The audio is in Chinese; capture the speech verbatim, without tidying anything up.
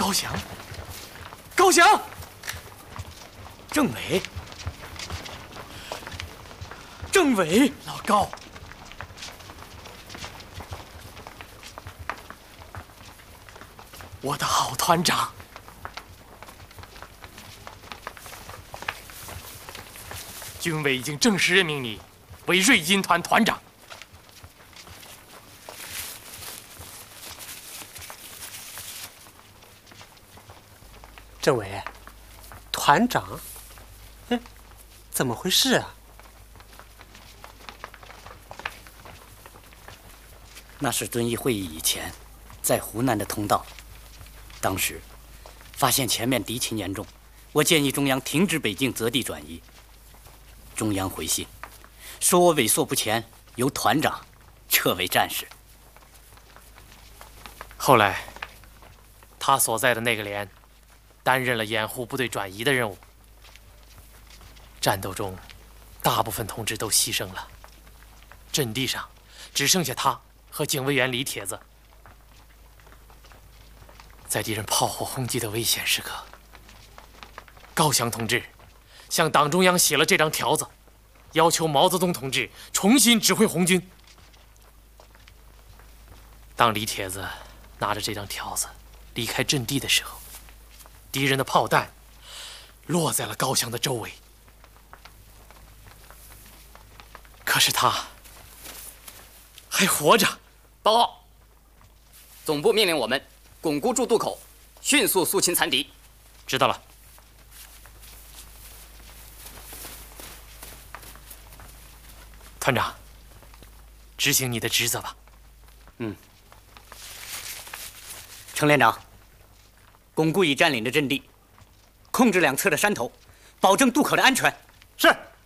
高翔，高翔，政委，政委，老高，我的好团长。 军委已经正式任命你为瑞金团团长。 政委，团长，嗯，怎么回事啊？ 那是遵义会议以前，在湖南的通道，当时发现前面敌情严重，我建议中央停止北境择地转移。 中央回信，说我猥琐不前，由团长撤为战士。 后来，他所在的那个连，担任了掩护部队转移的任务。战斗中，大部分同志都牺牲了，阵地上只剩下他和警卫员李铁子。在敌人炮火轰击的危险时刻，高翔同志 向党中央写了这张条子，要求毛泽东同志重新指挥红军。当李铁子拿着这张条子离开阵地的时候，敌人的炮弹落在了高翔的周围，可是他还活着。 报告，总部命令我们巩固住渡口，迅速肃清残敌。 知道了。 团长，执行你的职责吧。 嗯。程连长，巩固已占领的阵地，控制两侧的山头，保证渡口的安全。 是。